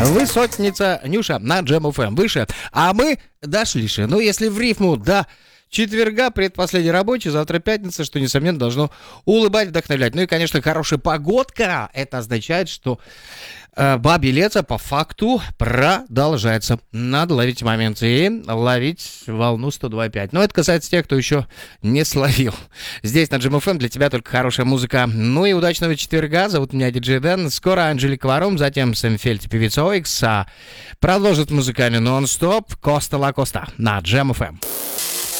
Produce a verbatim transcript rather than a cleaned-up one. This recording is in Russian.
Высотница Нюша на Джем эф эм. Выше. А мы дошли. Ну, если в рифму до четверга, предпоследний рабочий, завтра пятница, что, несомненно, должно улыбать, вдохновлять. Ну и, конечно, хорошая погодка. Это означает, что э, бабье лето по факту продолжается. Надо ловить момент и ловить волну сто два и пять. Но это касается тех, кто еще не словил. Здесь на Джем эф эм для тебя только хорошая музыка. Ну и удачного четверга. Зовут меня диджей Дэн. Скоро Анжелика Варум, затем Сэм Фельд, певица Оикс. А продолжит музыкальный нон-стоп Коста Ла Коста на Джем эф эм.